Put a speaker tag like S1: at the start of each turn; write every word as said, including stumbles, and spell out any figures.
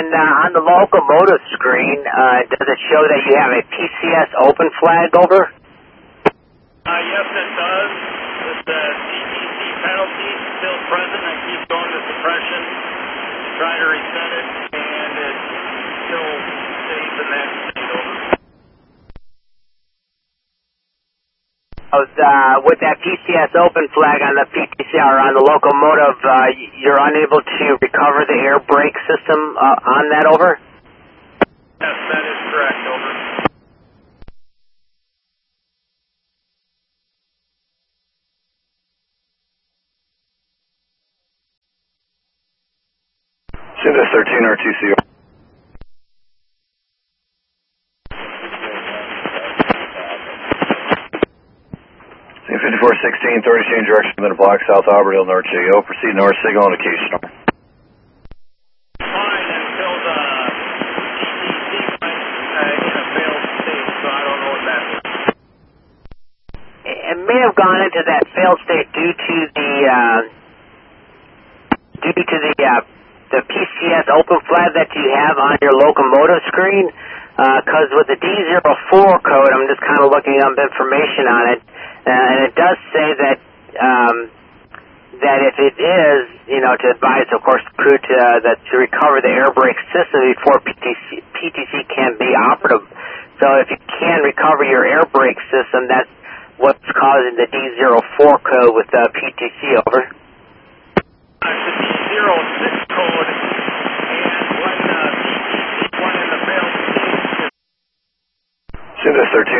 S1: And uh, on the locomotive screen, uh, does it show that you have a P C S open flag over?
S2: Uh, yes, it does. With the C T C penalty still present, I keep going to suppression, try to reset it, and it still stays in that state. Over.
S1: Uh, with that P C S open flag on the P T C or on the locomotive, uh, you're unable to recover the air brake system uh, on that, over?
S2: Yes, that is correct, over.
S3: Civic thirteen R T C. fifty-four sixteen, thirty change direction, middle block, South Auburndale, North J O. Proceed north, signal indication.
S2: Fine until the C T C went uh, in a failed state, so I don't know what that means.
S1: It may have gone into that failed state due to the uh, due to the uh, the P C S open flag that you have on your locomotive screen. Because uh, with the D zero four code, I'm just kind of looking up information on it. Uh, and it does say that um, that if it is, you know, to advise, of course, the crew to, uh, that to recover the air brake system before P T C, P T C can be operative. So if you can recover your air brake system, that's what's causing the D zero four code with the P T C, over.
S2: It's the D zero six code, and when the P T C went in the failed state...
S3: Civic thirteen.